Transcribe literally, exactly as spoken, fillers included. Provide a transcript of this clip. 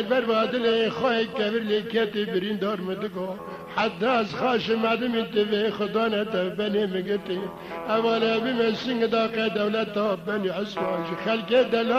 بر وادل خواهی کبر لیکتی برین دار مدگو حتی از خاش مدم انتوی خدا نتا بنی مگتی اولا بمسنگ داقه دولت تا بنی عصوان خلق دلال